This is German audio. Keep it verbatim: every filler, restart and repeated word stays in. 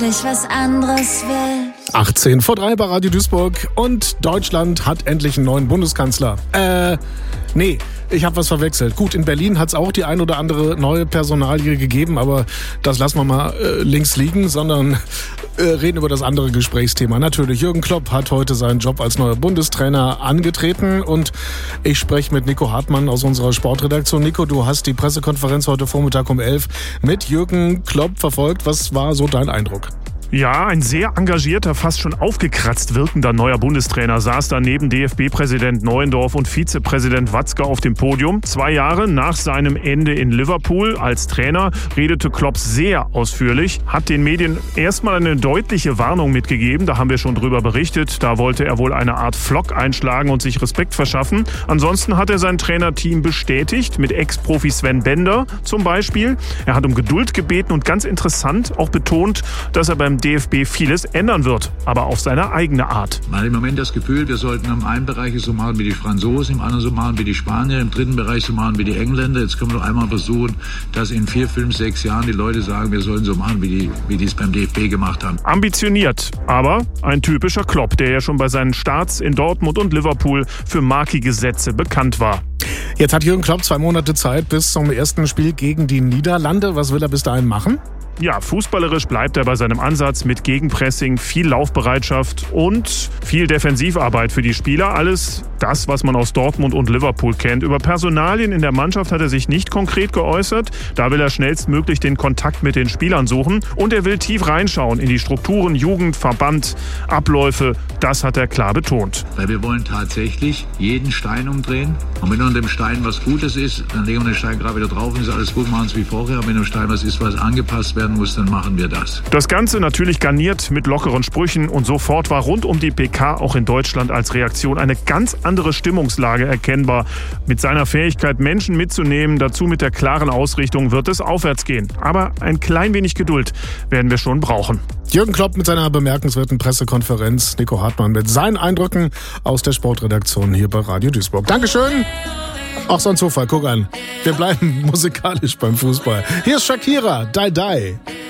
ich was anderes will. achtzehn vor drei bei Radio Duisburg und Deutschland hat endlich einen neuen Bundeskanzler. Äh, nee, ich habe was verwechselt. Gut, in Berlin hat es auch die ein oder andere neue Personalie gegeben, aber das lassen wir mal äh, links liegen, sondern äh, reden über das andere Gesprächsthema. Natürlich, Jürgen Klopp hat heute seinen Job als neuer Bundestrainer angetreten und ich spreche mit Nico Hartmann aus unserer Sportredaktion. Nico, du hast die Pressekonferenz heute Vormittag um elf mit Jürgen Klopp verfolgt. Was war so dein Eindruck? Ja, ein sehr engagierter, fast schon aufgekratzt wirkender neuer Bundestrainer saß da neben D F B-Präsident Neuendorf und Vizepräsident Watzke auf dem Podium. Zwei Jahre nach seinem Ende in Liverpool als Trainer redete Klopp sehr ausführlich, hat den Medien erstmal eine deutliche Warnung mitgegeben, da haben wir schon drüber berichtet. Da wollte er wohl eine Art Flock einschlagen und sich Respekt verschaffen. Ansonsten hat er sein Trainerteam bestätigt, mit Ex-Profi Sven Bender zum Beispiel. Er hat um Geduld gebeten und ganz interessant auch betont, dass er beim D F B vieles ändern wird, aber auf seine eigene Art. Man hat im Moment das Gefühl, wir sollten im einen Bereich so machen wie die Franzosen, im anderen so machen wie die Spanier, im dritten Bereich so machen wie die Engländer. Jetzt können wir doch einmal versuchen, dass in vier, fünf, sechs Jahren die Leute sagen, wir sollen so machen, wie die, wie die es beim D F B gemacht haben. Ambitioniert, aber ein typischer Klopp, der ja schon bei seinen Starts in Dortmund und Liverpool für markige Sätze bekannt war. Jetzt hat Jürgen Klopp zwei Monate Zeit bis zum ersten Spiel gegen die Niederlande. Was will er bis dahin machen? Ja, fußballerisch bleibt er bei seinem Ansatz mit Gegenpressing, viel Laufbereitschaft und viel Defensivarbeit für die Spieler. Alles das, was man aus Dortmund und Liverpool kennt. Über Personalien in der Mannschaft hat er sich nicht konkret geäußert. Da will er schnellstmöglich den Kontakt mit den Spielern suchen. Und er will tief reinschauen in die Strukturen, Jugend, Verband, Abläufe. Das hat er klar betont. Weil wir wollen tatsächlich jeden Stein umdrehen. Und wenn unter dem Stein was Gutes ist, dann legen wir den Stein gerade wieder drauf und ist alles gut, machen es wie vorher. Und wenn unter dem Stein was ist, was angepasst werden muss, dann machen wir das. Das Ganze natürlich garniert mit lockeren Sprüchen und sofort war rund um die P K auch in Deutschland als Reaktion eine ganz andere Stimmungslage erkennbar. Mit seiner Fähigkeit, Menschen mitzunehmen, dazu mit der klaren Ausrichtung, wird es aufwärts gehen. Aber ein klein wenig Geduld werden wir schon brauchen. Jürgen Klopp mit seiner bemerkenswerten Pressekonferenz, Nico Hartmann mit seinen Eindrücken aus der Sportredaktion hier bei Radio Duisburg. Dankeschön. Auch so ein Zufall, guck an. Wir bleiben musikalisch beim Fußball. Hier ist Shakira, Die Die.